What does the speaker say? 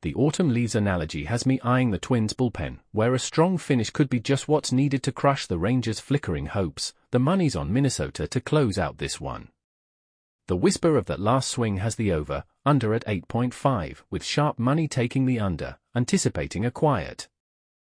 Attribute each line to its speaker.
Speaker 1: The autumn leaves analogy has me eyeing the Twins bullpen, where a strong finish could be just what's needed to crush the Rangers' flickering hopes. The money's on Minnesota to close out this one. The whisper of that last swing has the over, under at 8.5, with sharp money taking the under, anticipating a quiet